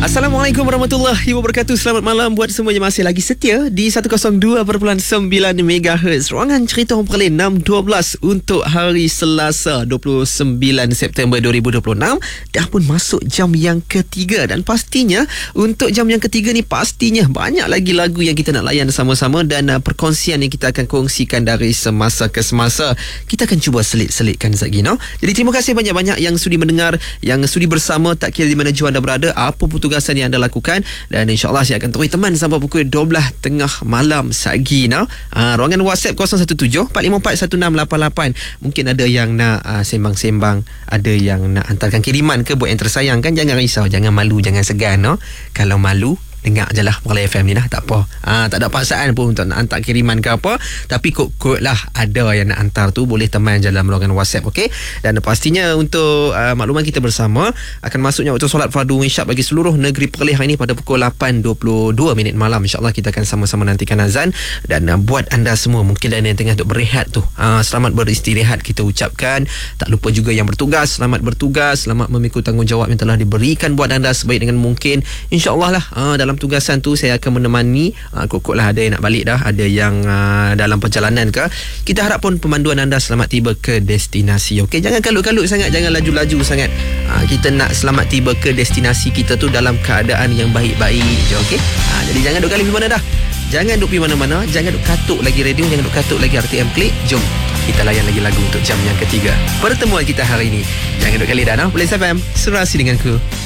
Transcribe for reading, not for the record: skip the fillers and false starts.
Assalamualaikum warahmatullahi wabarakatuh. Selamat malam buat semua yang masih lagi setia di 102.9 MHz. Ruangan Cerita Orang Perlis 6.12 untuk hari Selasa 29 September 2026. Dah pun masuk jam yang ketiga. Dan pastinya untuk jam yang ketiga ni pastinya banyak lagi lagu yang kita nak layan sama-sama. Dan perkongsian yang kita akan kongsikan dari semasa ke semasa. Kita akan cuba selit-selitkan Zagino. Jadi terima kasih banyak-banyak yang sudi mendengar, yang sudi bersama, tak kira di mana jua anda berada, apa tugasan yang anda lakukan, dan insyaAllah saya akan terus teman sampai pukul 12 tengah malam Sagina. Ruangan WhatsApp 0175441688. Mungkin ada yang nak sembang-sembang, ada yang nak hantarkan kiriman ke buat yang tersayang kan. Jangan risau, jangan malu, jangan segan. Kalau malu, dengar je lah Perlis FM ni lah, tak apa. Tak ada paksaan pun untuk nak hantar kiriman ke apa, tapi kod-kod lah ada yang nak hantar tu, boleh teman dalam ruangan WhatsApp, okey. Dan pastinya untuk makluman kita bersama, akan masuknya waktu solat fardu isyak bagi seluruh negeri Perlis hari ini pada pukul 8.22 malam. InsyaAllah kita akan sama-sama nantikan azan. Dan buat anda semua, mungkin ada yang tengah duk berehat tu, selamat beristirahat kita ucapkan. Tak lupa juga yang bertugas, selamat bertugas, selamat memikul tanggungjawab yang telah diberikan buat anda sebaik dengan mungkin. InsyaAllah lah dalam tugasan tu saya akan menemani. Kokok lah ada yang nak balik dah, ada yang dalam perjalanan ke. Kita harap pun pemanduan anda selamat tiba ke destinasi. Okey, jangan kalut-kalut sangat, jangan laju-laju sangat. Kita nak selamat tiba ke destinasi kita tu dalam keadaan yang baik-baik je, okey. Jadi jangan duk kali pergi mana dah. Jangan duk pergi mana-mana, jangan duk katuk lagi radio, jangan duk katuk lagi RTM Klik. Jom kita layan lagi lagu untuk jam yang ketiga. Pertemuan kita hari ini. Jangan duk kali dah, Perlis FM, serasi denganku.